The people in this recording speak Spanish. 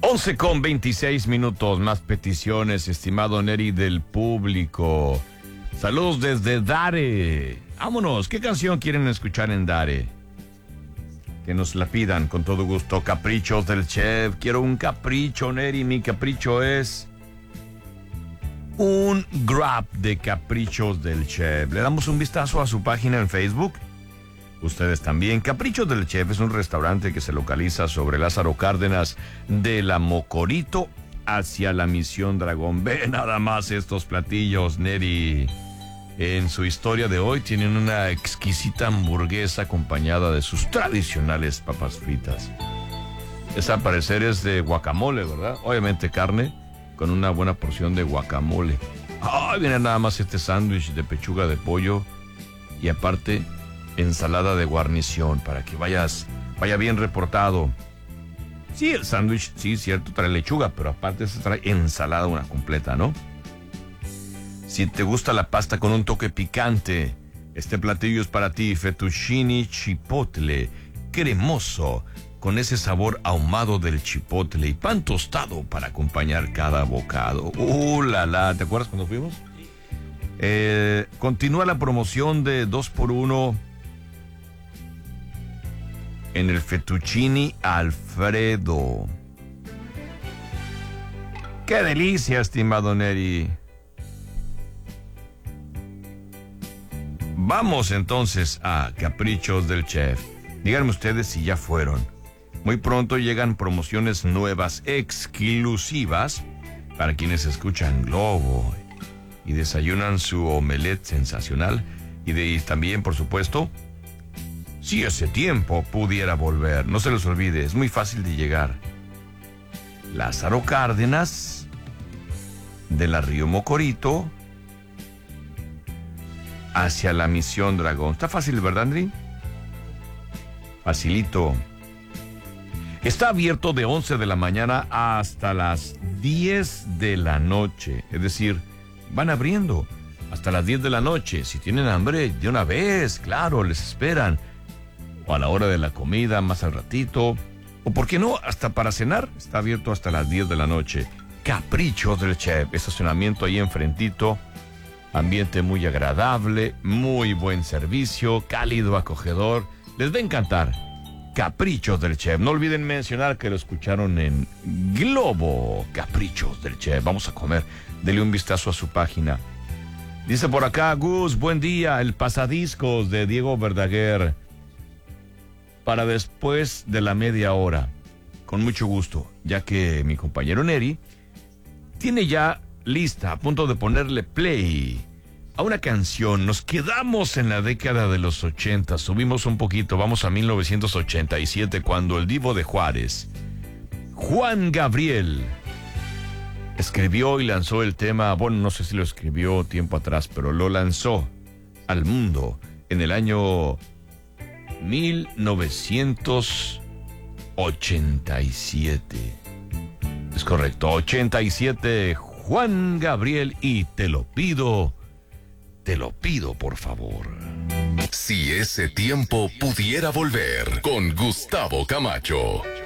11:26, más peticiones, estimado Neri, del público. Saludos desde Dare. Vámonos, ¿qué canción quieren escuchar en Dare? Que nos la pidan con todo gusto. Caprichos del Chef. Quiero un capricho, Neri. Mi capricho es un grab de Caprichos del Chef. Le damos un vistazo a su página en Facebook. Ustedes también. Caprichos del Chef es un restaurante que se localiza sobre Lázaro Cárdenas de la Mocorito hacia la Misión Dragón. Ve nada más estos platillos, Neri. En su historia de hoy tienen una exquisita hamburguesa acompañada de sus tradicionales papas fritas. Esa al parecer es de guacamole, ¿verdad? Obviamente carne con una buena porción de guacamole. Viene nada más este sándwich de pechuga de pollo y aparte ensalada de guarnición para que vaya bien reportado. Sí, el sándwich, sí, cierto, trae lechuga, pero aparte se trae ensalada una completa, ¿no? Si te gusta la pasta con un toque picante, este platillo es para ti. Fettuccine chipotle, cremoso, con ese sabor ahumado del chipotle y pan tostado para acompañar cada bocado. La la, ¿te acuerdas cuando fuimos? Continúa la promoción de 2x1 en el Fettuccine Alfredo. ¡Qué delicia, estimado Neri! Vamos entonces a Caprichos del Chef. Díganme ustedes si ya fueron. Muy pronto llegan promociones nuevas, exclusivas, para quienes escuchan Globo y desayunan su omelette sensacional. Y también, por supuesto, si ese tiempo pudiera volver. No se les olvide, es muy fácil de llegar. Lázaro Cárdenas, de la Río Mocorito, hacia la Misión Dragón. Está fácil, ¿verdad, Andri? Facilito. Está abierto de 11 de la mañana hasta las 10 de la noche. Es decir, van abriendo hasta las 10 de la noche. Si tienen hambre, de una vez, claro, les esperan. O a la hora de la comida, más al ratito. O, ¿por qué no? Hasta para cenar. Está abierto hasta las 10 de la noche. Caprichos del Chef. Estacionamiento ahí enfrentito. Ambiente muy agradable, muy buen servicio, cálido, acogedor. Les va a encantar. Caprichos del Chef. No olviden mencionar que lo escucharon en Globo. Caprichos del Chef. Vamos a comer. Dele un vistazo a su página. Dice por acá, Gus, buen día. El pasadiscos de Diego Verdaguer. Para después de la media hora. Con mucho gusto, ya que mi compañero Neri tiene ya lista, a punto de ponerle play a una canción. Nos quedamos en la década de los 80, subimos un poquito, vamos a 1987, cuando el divo de Juárez, Juan Gabriel, escribió y lanzó el tema. Bueno, no sé si lo escribió tiempo atrás, pero lo lanzó al mundo en el año 1987. Es correcto, 87, Juan Gabriel, y te lo pido por favor. Si ese tiempo pudiera volver, con Gustavo Camacho.